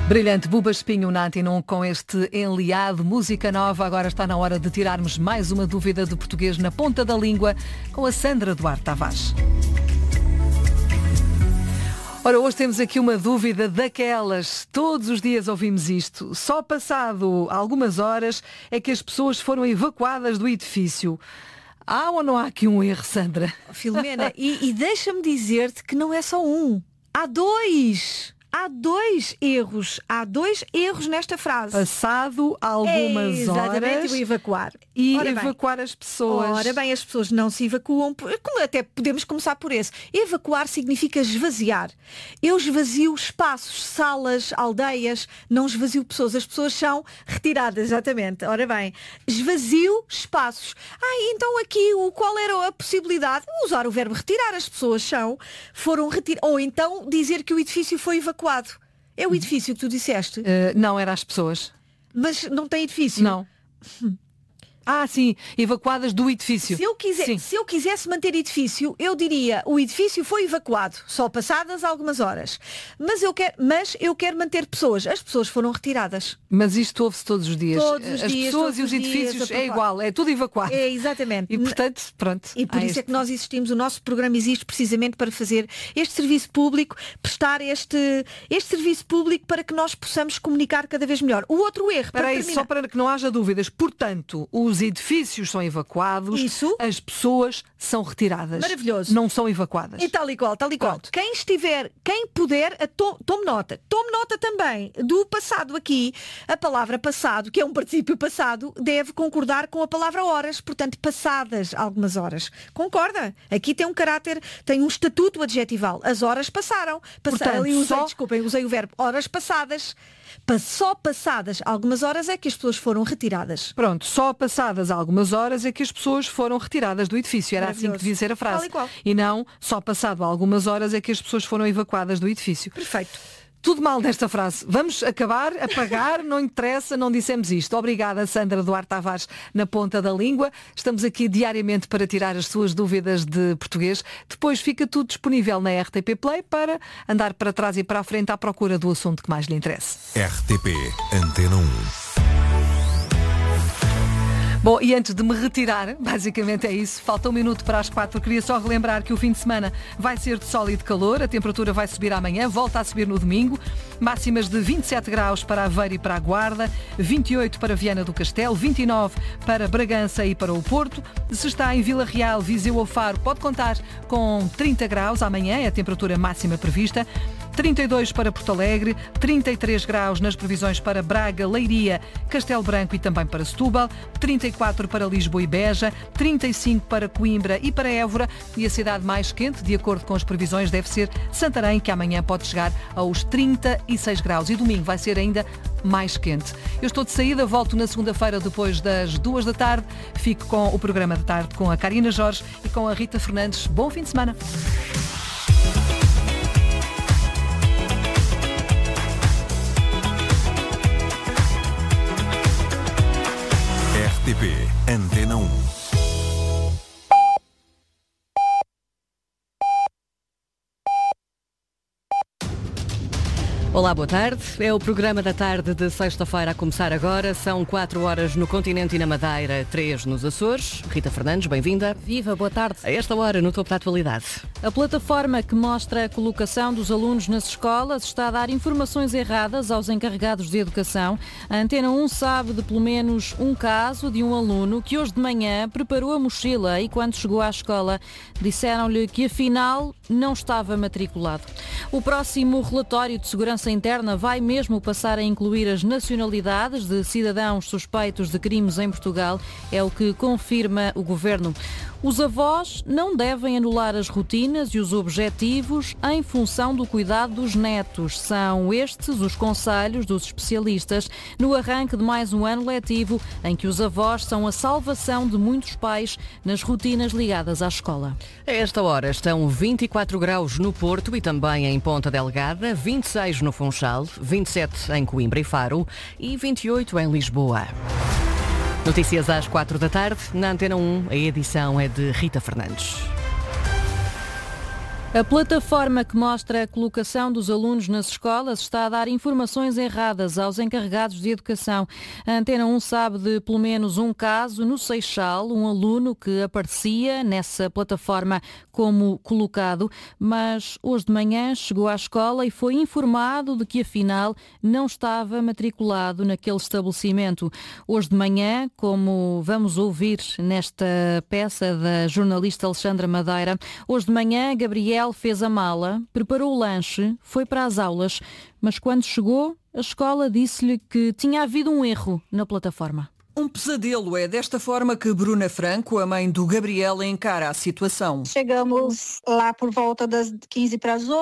Brilhante Buba Espinho na Antena 1 com este enliado, música nova. Agora está na hora de tirarmos mais uma dúvida de português na ponta da língua com a Sandra Duarte Tavares. Ora, hoje temos aqui uma dúvida daquelas. Todos os dias ouvimos isto. Só passado algumas horas é que as pessoas foram evacuadas do edifício. Há ou não há aqui um erro, Sandra? Filomena, e deixa-me dizer-te que não é só um. Há dois erros nesta frase. Passado algumas exatamente, horas o evacuar. E evacuar as pessoas. Ora bem, as pessoas não se evacuam, até podemos começar por esse. Evacuar significa esvaziar. Eu esvazio espaços, salas, aldeias, não esvazio pessoas. As pessoas são retiradas, exatamente. Ora bem, esvazio espaços. Então aqui qual era a possibilidade? Usar o verbo retirar. As pessoas foram retiradas. Ou então dizer que o edifício foi evacuado. É o edifício que tu disseste? Não, era as pessoas. Mas não tem edifício? Não. Sim, evacuadas do edifício. Se eu quisesse manter edifício, eu diria, o edifício foi evacuado, só passadas algumas horas. Mas eu quero manter pessoas. As pessoas foram retiradas. Mas isto ouve-se todos os dias. As pessoas e os edifícios é igual, é tudo evacuado. É, exatamente. E portanto, pronto. E por isso é que nós existimos, o nosso programa existe precisamente para fazer este serviço público, prestar este serviço público para que nós possamos comunicar cada vez melhor. O outro erro, só para que não haja dúvidas, portanto, os edifícios são evacuados, as pessoas são retiradas. Maravilhoso. Não são evacuadas. E tal e qual. Pronto. Quem puder, tome nota. Tome nota também do passado aqui. A palavra passado, que é um particípio passado, deve concordar com a palavra horas. Portanto, passadas algumas horas. Concorda? Aqui tem um caráter, tem um estatuto adjetival. As horas passaram. Usei o verbo horas passadas. Só passadas algumas horas é que as pessoas foram retiradas. Pronto, só passadas algumas horas é que as pessoas foram retiradas do edifício. Era assim que devia ser a frase. E não, só passado algumas horas é que as pessoas foram evacuadas do edifício. Perfeito. Tudo mal nesta frase. Vamos apagar, não interessa, não dissemos isto. Obrigada, Sandra Duarte Tavares, na ponta da língua. Estamos aqui diariamente para tirar as suas dúvidas de português. Depois fica tudo disponível na RTP Play para andar para trás e para a frente à procura do assunto que mais lhe interessa. RTP Antena 1. Bom, e antes de me retirar, basicamente é isso, falta 1 minuto para as 4, queria só relembrar que o fim de semana vai ser de sol e de calor, a temperatura vai subir amanhã, volta a subir no domingo, máximas de 27 graus para Aveiro e para a Guarda, 28 para Viana do Castelo, 29 para Bragança e para o Porto. Se está em Vila Real, Viseu ou Faro, pode contar com 30 graus amanhã, é a temperatura máxima prevista. 32 para Porto Alegre, 33 graus nas previsões para Braga, Leiria, Castelo Branco e também para Setúbal, 34 para Lisboa e Beja, 35 para Coimbra e para Évora e a cidade mais quente, de acordo com as previsões, deve ser Santarém, que amanhã pode chegar aos 36 graus e domingo vai ser ainda mais quente. Eu estou de saída, volto na segunda-feira depois das 2 da tarde, fico com o programa de tarde com a Karina Jorge e com a Rita Fernandes. Bom fim de semana. RTP Antena 1. Olá, boa tarde. É o programa da tarde de sexta-feira a começar agora. São 4 horas no continente e na Madeira, 3 nos Açores. Rita Fernandes, bem-vinda. Viva, boa tarde. A esta hora, no topo da atualidade. A plataforma que mostra a colocação dos alunos nas escolas está a dar informações erradas aos encarregados de educação. A Antena 1 sabe de pelo menos um caso de um aluno que hoje de manhã preparou a mochila e quando chegou à escola disseram-lhe que afinal não estava matriculado. O próximo relatório de segurança interna vai mesmo passar a incluir as nacionalidades de cidadãos suspeitos de crimes em Portugal, é o que confirma o Governo. Os avós não devem anular as rotinas e os objetivos em função do cuidado dos netos. São estes os conselhos dos especialistas no arranque de mais um ano letivo em que os avós são a salvação de muitos pais nas rotinas ligadas à escola. A esta hora estão 24 graus no Porto e também em Ponta Delgada, 26 no Funchal, 27 em Coimbra e Faro e 28 em Lisboa. Notícias às 4 da tarde, na Antena 1, a edição é de Rita Fernandes. A plataforma que mostra a colocação dos alunos nas escolas está a dar informações erradas aos encarregados de educação. A Antena 1 sabe de pelo menos um caso no Seixal, um aluno que aparecia nessa plataforma como colocado, mas hoje de manhã chegou à escola e foi informado de que afinal não estava matriculado naquele estabelecimento. Hoje de manhã, como vamos ouvir nesta peça da jornalista Alexandra Madeira, hoje de manhã Gabriel fez a mala, preparou o lanche, foi para as aulas, mas quando chegou, a escola disse-lhe que tinha havido um erro na plataforma. Um pesadelo, é desta forma que Bruna Franco, a mãe do Gabriel, encara a situação. Chegamos lá por volta das 15 para as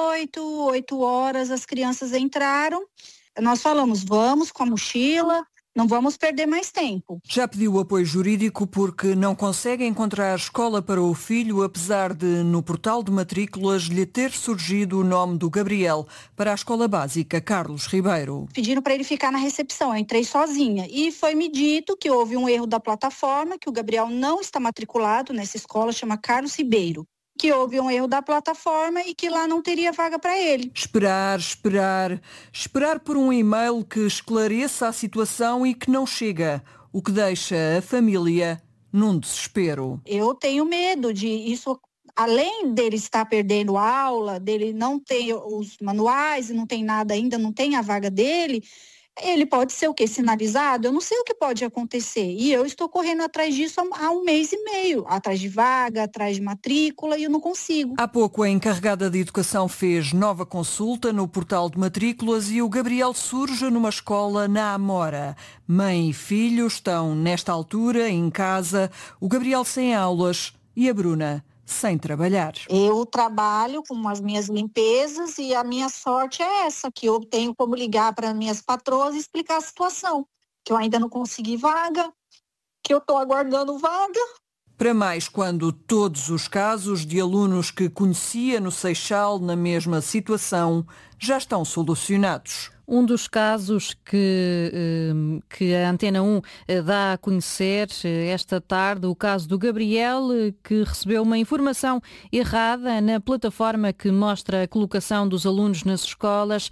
8 horas, as crianças entraram. Nós falamos, vamos com a mochila, não vamos perder mais tempo. Já pediu apoio jurídico porque não consegue encontrar escola para o filho, apesar de no portal de matrículas lhe ter surgido o nome do Gabriel para a escola básica Carlos Ribeiro. Pediram para ele ficar na recepção, eu entrei sozinha e foi-me dito que houve um erro da plataforma, que o Gabriel não está matriculado nessa escola, chama Carlos Ribeiro. Que houve um erro da plataforma e que lá não teria vaga para ele. Esperar por um e-mail que esclareça a situação e que não chega, o que deixa a família num desespero. Eu tenho medo de isso, além dele estar perdendo aula, dele não ter os manuais e não tem nada ainda, não tem a vaga dele. Ele pode ser o quê? Sinalizado? Eu não sei o que pode acontecer. E eu estou correndo atrás disso há um mês e meio. Atrás de vaga, atrás de matrícula, e eu não consigo. Há pouco a encarregada de educação fez nova consulta no portal de matrículas e o Gabriel surge numa escola na Amora. Mãe e filho estão, nesta altura, em casa. O Gabriel sem aulas e a Bruna sem trabalhar. Eu trabalho com as minhas limpezas e a minha sorte é essa, que eu tenho como ligar para minhas patroas e explicar a situação, que eu ainda não consegui vaga, que eu estou aguardando vaga. Para mais, quando todos os casos de alunos que conhecia no Seixal na mesma situação já estão solucionados. Um dos casos que a Antena 1 dá a conhecer esta tarde, o caso do Gabriel, que recebeu uma informação errada na plataforma que mostra a colocação dos alunos nas escolas.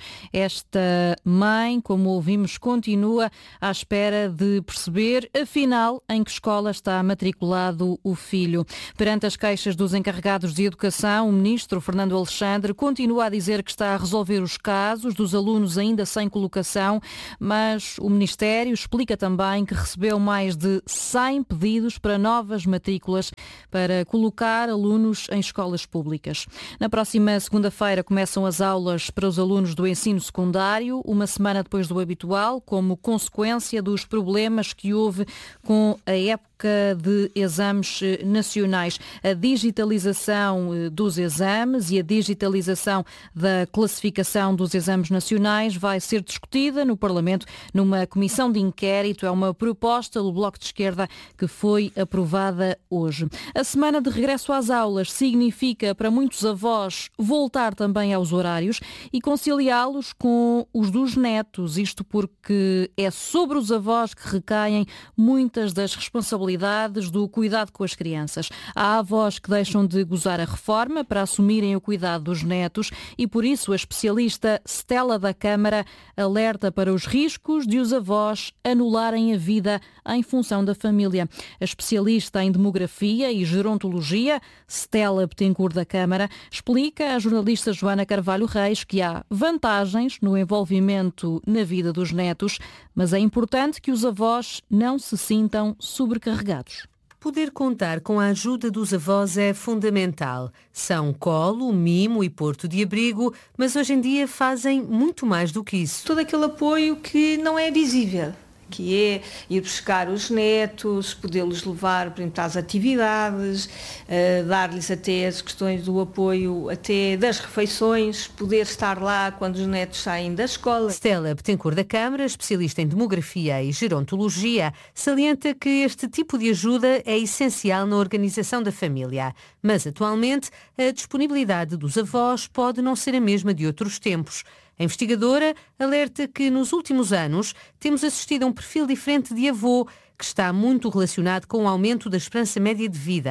Esta mãe, como ouvimos, continua à espera de perceber, afinal, em que escola está matriculado o filho. Perante as queixas dos encarregados de educação, o ministro Fernando Alexandre continua a dizer que está a resolver os casos dos alunos ainda sem colocação, mas o Ministério explica também que recebeu mais de 100 pedidos para novas matrículas para colocar alunos em escolas públicas. Na próxima segunda-feira começam as aulas para os alunos do ensino secundário, uma semana depois do habitual, como consequência dos problemas que houve com a época de exames nacionais. A digitalização dos exames e a digitalização da classificação dos exames nacionais vai ser discutida no Parlamento numa comissão de inquérito. É uma proposta do Bloco de Esquerda que foi aprovada hoje. A semana de regresso às aulas significa para muitos avós voltar também aos horários e conciliá-los com os dos netos. Isto porque é sobre os avós que recaem muitas das responsabilidades do cuidado com as crianças. Há avós que deixam de gozar a reforma para assumirem o cuidado dos netos e por isso a especialista Stella da Câmara alerta para os riscos de os avós anularem a vida em função da família. A especialista em demografia e gerontologia, Stella Betancourt da Câmara, explica à jornalista Joana Carvalho Reis que há vantagens no envolvimento na vida dos netos, mas é importante que os avós não se sintam sobrecarregados. Poder contar com a ajuda dos avós é fundamental. São colo, mimo e porto de abrigo, mas hoje em dia fazem muito mais do que isso. Todo aquele apoio que não é visível, que é ir buscar os netos, podê-los levar, por exemplo, às atividades, dar-lhes até as questões do apoio até das refeições, poder estar lá quando os netos saem da escola. Stella Betancourt da Câmara, especialista em demografia e gerontologia, salienta que este tipo de ajuda é essencial na organização da família. Mas, atualmente, a disponibilidade dos avós pode não ser a mesma de outros tempos. A investigadora alerta que nos últimos anos temos assistido a um perfil diferente de avô que está muito relacionado com o aumento da esperança média de vida.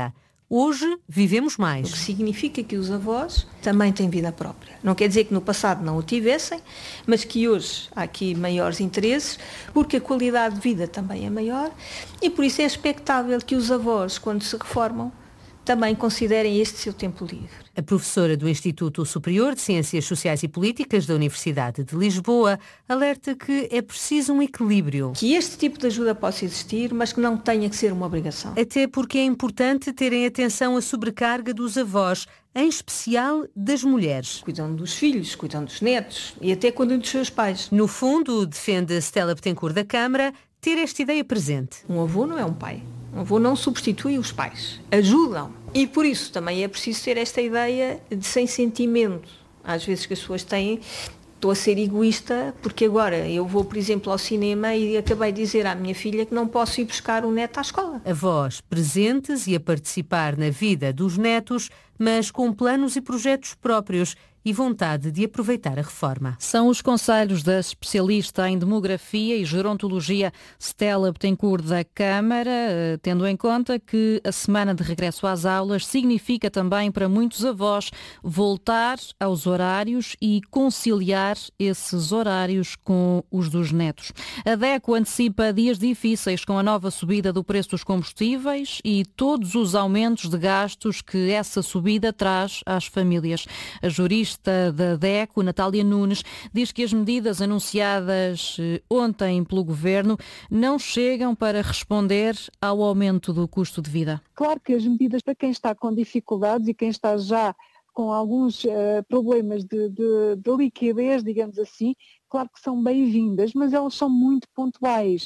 Hoje vivemos O mais. que significa que os avós também têm vida própria. Não quer dizer que no passado não o tivessem, mas que hoje há aqui maiores interesses, porque a qualidade de vida também é maior e por isso é expectável que os avós, quando se reformam, também considerem este seu tempo livre. A professora do Instituto Superior de Ciências Sociais e Políticas da Universidade de Lisboa alerta que é preciso um equilíbrio. Que este tipo de ajuda possa existir, mas que não tenha que ser uma obrigação. Até porque é importante terem atenção à sobrecarga dos avós, em especial das mulheres. Cuidam dos filhos, cuidam dos netos e até cuidam dos seus pais. No fundo, defende Stella Bettencourt da Câmara, ter esta ideia presente. Um avô não é um pai. Um avô não substitui os pais. Ajudam. E por isso também é preciso ter esta ideia de sem sentimento. Às vezes que as pessoas têm, estou a ser egoísta porque agora eu vou, por exemplo, ao cinema e acabei de dizer à minha filha que não posso ir buscar o neto à escola. Avós presentes e a participar na vida dos netos, mas com planos e projetos próprios e vontade de aproveitar a reforma. São os conselhos da especialista em demografia e gerontologia Stella Bettencourt da Câmara, tendo em conta que a semana de regresso às aulas significa também para muitos avós voltar aos horários e conciliar esses horários com os dos netos. A DECO antecipa dias difíceis com a nova subida do preço dos combustíveis e todos os aumentos de gastos que essa subida traz às famílias. A jurista da DECO, Natália Nunes, diz que as medidas anunciadas ontem pelo Governo não chegam para responder ao aumento do custo de vida. Claro que as medidas para quem está com dificuldades e quem está já com alguns problemas de liquidez, digamos assim, claro que são bem-vindas, mas elas são muito pontuais.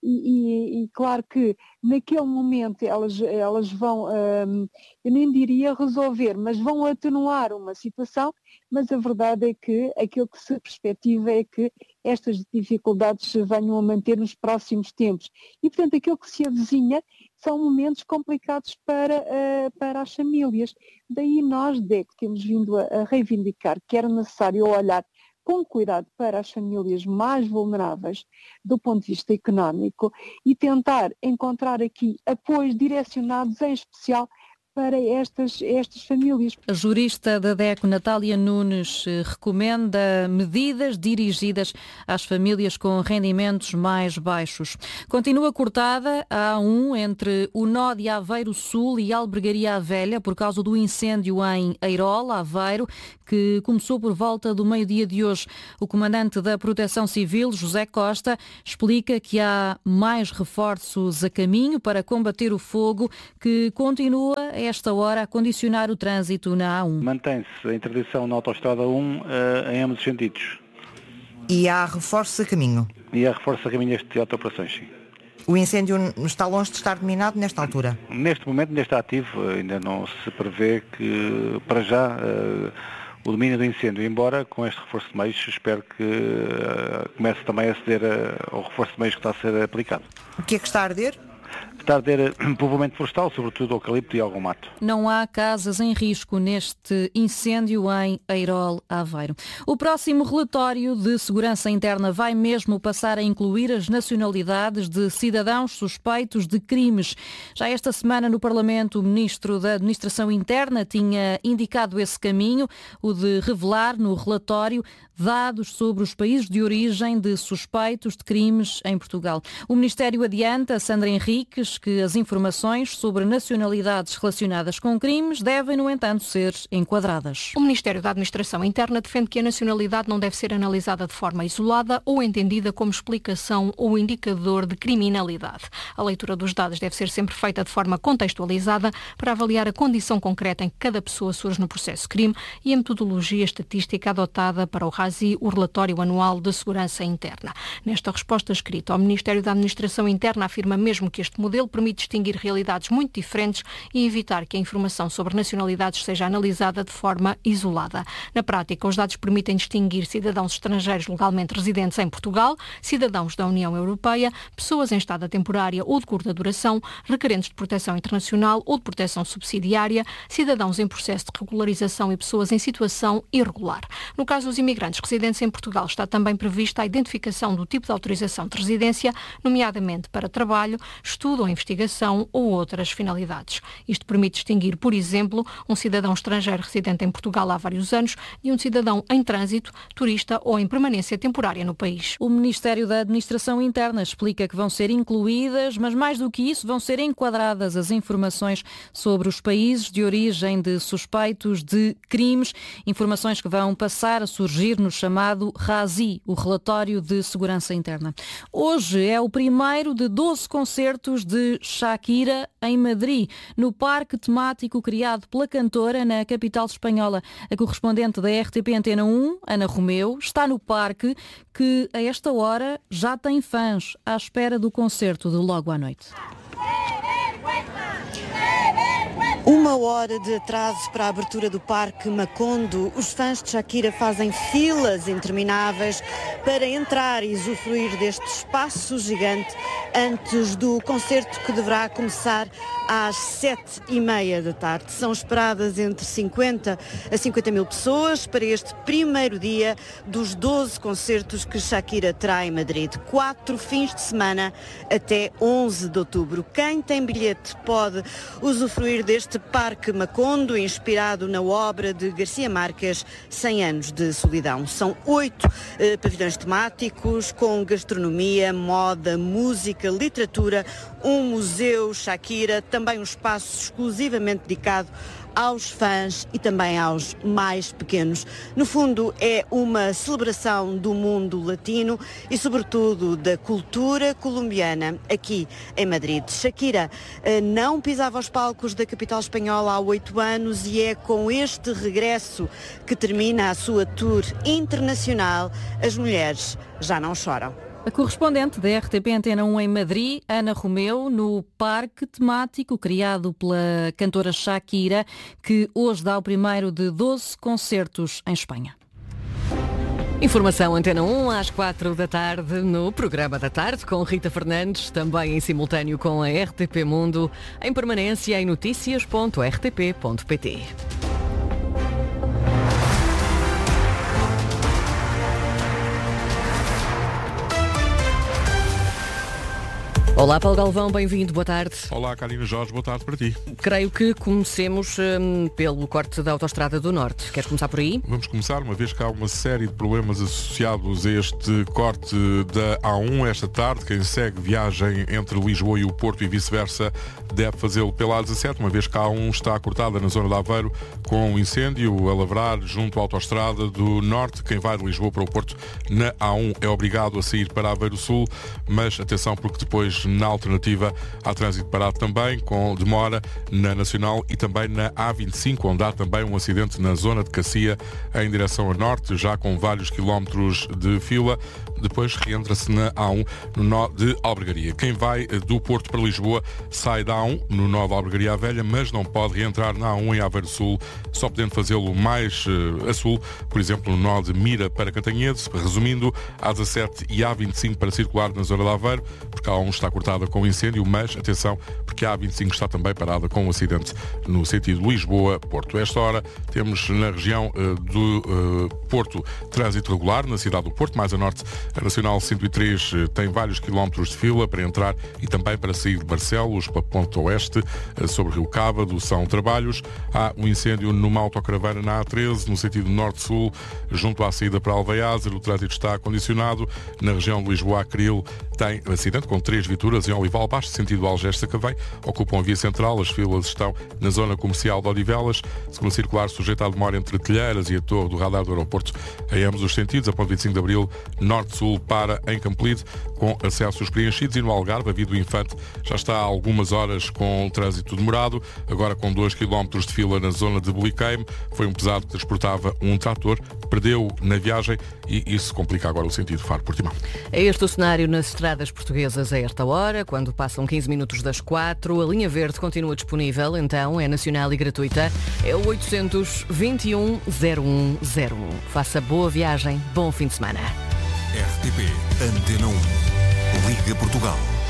E claro que naquele momento elas vão, eu nem diria resolver, mas vão atenuar uma situação, mas a verdade é que aquilo que se perspectiva é que estas dificuldades se venham a manter nos próximos tempos. E, portanto, aquilo que se avizinha são momentos complicados para as famílias. Daí nós, DECO, temos vindo a reivindicar que era necessário olhar com cuidado para as famílias mais vulneráveis do ponto de vista económico e tentar encontrar aqui apoios direcionados em especial para estas famílias. A jurista da DECO, Natália Nunes, recomenda medidas dirigidas às famílias com rendimentos mais baixos. Continua cortada a A1 entre o nó de Aveiro Sul e Albergaria Velha por causa do incêndio em Eirol, Aveiro, que começou por volta do meio-dia de hoje. O comandante da Proteção Civil, José Costa, explica que há mais reforços a caminho para combater o fogo que continua a esta hora a condicionar o trânsito na A1. Mantém-se a interdição na autoestrada 1 em ambos os sentidos. E há reforços a caminho? E há reforços a caminho deste teatro de operações, sim. O incêndio está longe de estar dominado nesta altura? Neste momento ainda está ativo, ainda não se prevê que, para já, o domínio do incêndio, embora com este reforço de meios, espero que comece também a aceder ao reforço de meios que está a ser aplicado. O que é que está a arder? Está a arder povoamento florestal, sobretudo eucalipto e algum mato. Não há casas em risco neste incêndio em Eirol, Aveiro. O próximo relatório de segurança interna vai mesmo passar a incluir as nacionalidades de cidadãos suspeitos de crimes. Já esta semana no Parlamento, o Ministro da Administração Interna tinha indicado esse caminho, o de revelar no relatório dados sobre os países de origem de suspeitos de crimes em Portugal. O Ministério adianta, Sandra Henriques, que as informações sobre nacionalidades relacionadas com crimes devem, no entanto, ser enquadradas. O Ministério da Administração Interna defende que a nacionalidade não deve ser analisada de forma isolada ou entendida como explicação ou indicador de criminalidade. A leitura dos dados deve ser sempre feita de forma contextualizada para avaliar a condição concreta em que cada pessoa surge no processo de crime e a metodologia estatística adotada para o RASI, o Relatório Anual de Segurança Interna. Nesta resposta escrita, o Ministério da Administração Interna afirma mesmo que este modelo permite distinguir realidades muito diferentes e evitar que a informação sobre nacionalidades seja analisada de forma isolada. Na prática, os dados permitem distinguir cidadãos estrangeiros legalmente residentes em Portugal, cidadãos da União Europeia, pessoas em estada temporária ou de curta duração, requerentes de proteção internacional ou de proteção subsidiária, cidadãos em processo de regularização e pessoas em situação irregular. No caso dos imigrantes residentes em Portugal, está também prevista a identificação do tipo de autorização de residência, nomeadamente para trabalho, estudo ou investigação ou outras finalidades. Isto permite distinguir, por exemplo, um cidadão estrangeiro residente em Portugal há vários anos e um cidadão em trânsito, turista ou em permanência temporária no país. O Ministério da Administração Interna explica que vão ser incluídas, mas mais do que isso, vão ser enquadradas as informações sobre os países de origem de suspeitos de crimes, informações que vão passar a surgir no chamado RASI, o Relatório de Segurança Interna. Hoje é o primeiro de 12 concertos de Shakira em Madrid, no parque temático criado pela cantora na capital espanhola. A correspondente da RTP Antena 1, Ana Romeu, está no parque que a esta hora já tem fãs à espera do concerto de logo à noite. 1 hora de atraso para a abertura do Parque Macondo. Os fãs de Shakira fazem filas intermináveis para entrar e usufruir deste espaço gigante antes do concerto que deverá começar às 7h30 da tarde. São esperadas entre 50 a 50 mil pessoas para este primeiro dia dos 12 concertos que Shakira terá em Madrid. 4 fins de semana até 11 de outubro. Quem tem bilhete pode usufruir deste Parque Macondo, inspirado na obra de Garcia Marques, 100 anos de solidão. São 8 pavilhões temáticos com gastronomia, moda, música, literatura, um museu Shakira, também um espaço exclusivamente dedicado aos fãs e também aos mais pequenos. No fundo, é uma celebração do mundo latino e, sobretudo, da cultura colombiana aqui em Madrid. Shakira não pisava os palcos da capital espanhola há 8 anos e é com este regresso que termina a sua tour internacional. As mulheres já não choram. A correspondente da RTP Antena 1 em Madrid, Ana Romeu, no parque temático criado pela cantora Shakira, que hoje dá o primeiro de 12 concertos em Espanha. Informação Antena 1 às 4 da tarde no Programa da Tarde com Rita Fernandes, também em simultâneo com a RTP Mundo, em permanência em noticias.rtp.pt. Olá, Paulo Galvão, bem-vindo, boa tarde. Olá, Carolina Jorge, boa tarde para ti. Creio que comecemos pelo corte da Autostrada do Norte. Queres começar por aí? Vamos começar, uma vez que há uma série de problemas associados a este corte da A1 esta tarde. Quem segue viagem entre Lisboa e o Porto e vice-versa deve fazê-lo pela A17, uma vez que a A1 está cortada na zona de Aveiro com um incêndio a lavrar junto à Autostrada do Norte. Quem vai de Lisboa para o Porto na A1 é obrigado a sair para Aveiro Sul, mas atenção porque depois na alternativa há trânsito parado também, com demora na Nacional e também na A25, onde há também um acidente na zona de Cacia em direção a norte, já com vários quilómetros de fila. Depois reentra-se na A1 no nó de Albergaria. Quem vai do Porto para Lisboa sai da A1 no nó de Albergaria à Velha, mas não pode reentrar na A1 em Aveiro Sul, só podendo fazê-lo mais a sul, por exemplo, no nó de Mira para Cantanhede. Resumindo, A17 e A25 para circular na zona de Aveiro, porque a A1 está cortada com incêndio, mas atenção, porque a A25 está também parada com um acidente no sentido Lisboa-Porto. A esta hora temos na região do Porto trânsito regular, na cidade do Porto, mais a norte. A Nacional 103 tem vários quilómetros de fila para entrar e também para sair de Barcelos, para Ponta Oeste, sobre Rio Cávado, são trabalhos. Há um incêndio numa autocaravana na A13, no sentido norte-sul, junto à saída para Alveiazer. O trânsito está condicionado. Na região de Lisboa-Acril tem acidente com 3 viaturas em Olival Baixo, sentido Algés-Sacavém. Ocupam a via central. As filas estão na zona comercial de Odivelas. Segundo circular sujeito à demora entre Telheiras e a Torre do Radar do Aeroporto em ambos os sentidos. A ponto 25 de Abril, norte-sul para em Campolide, com acessos preenchidos, e no Algarve, a Via do Infante já está há algumas horas com trânsito demorado, agora com 2 km de fila na zona de Boliqueime. Foi um pesado que transportava um trator, perdeu na viagem e isso complica agora o sentido Faro-Portimão. É este o cenário nas estradas portuguesas a esta hora, quando passam 15 minutos das 4. A linha verde continua disponível, então é nacional e gratuita. É o 821 0101. Faça boa viagem, bom fim de semana. RTP Antena 1. Liga Portugal.